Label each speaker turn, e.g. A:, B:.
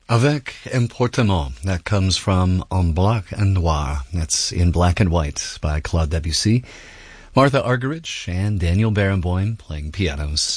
A: Avec Emportement. That comes from En Blanc and Noir. That's In Black and White by Claude Debussy. Martha Argerich and Daniel Barenboim playing pianos.